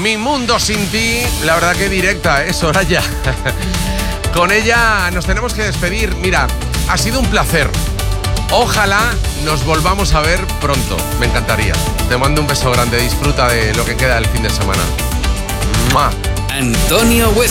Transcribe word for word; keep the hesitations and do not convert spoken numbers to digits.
Mi mundo sin ti, la verdad que directa, es Soraya. Con ella nos tenemos que despedir. Mira, ha sido un placer. Ojalá nos volvamos a ver pronto. Me encantaría. Te mando un beso grande. Disfruta de lo que queda del fin de semana. ¡Mua! Antonio Huesca.